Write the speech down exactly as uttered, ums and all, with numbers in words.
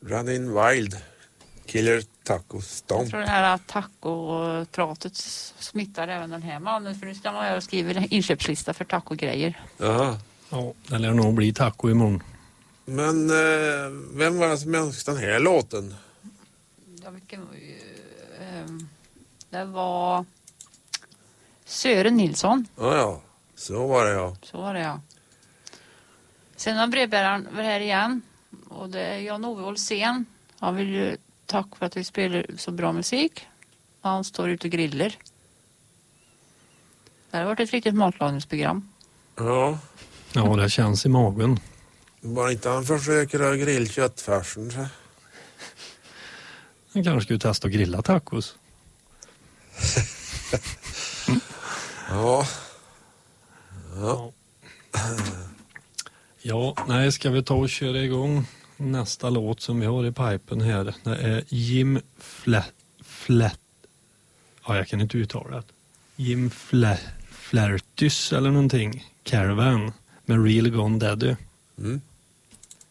Running Wild. Killer Taco Stomp. Jag tror det här taco-pratet smittar även den här mannen. För nu ska man göra och skriver inköpslista för taco-grejer. Jaha. Ja, det lär nog bli taco imorgon. Men eh, vem var det som önskade den här låten? Ja, vilken, eh, det var Sören Nilsson. Ja, ja. Så var det, ja. Så var det, ja. Sen har brevbäraren var här igen. Och det är Jan-Ove Olsén. Han vill ju tack för att vi spelar så bra musik. Han står ute och griller. Det har varit ett riktigt matlagningsprogram. Ja. Ja, det känns i magen. Bara inte han försöker att grilla köttfärsen. Så. Han kanske skulle testa att grilla tacos. Ja. Ja. Ja, nej, ska vi ta och köra igång nästa låt som vi har i pipen här. Det är Jim Flat... Flat... Ja, jag kan inte uttala det. Jim Fla, Flairtys eller någonting. Caravan med Real Gone Daddy. Mm.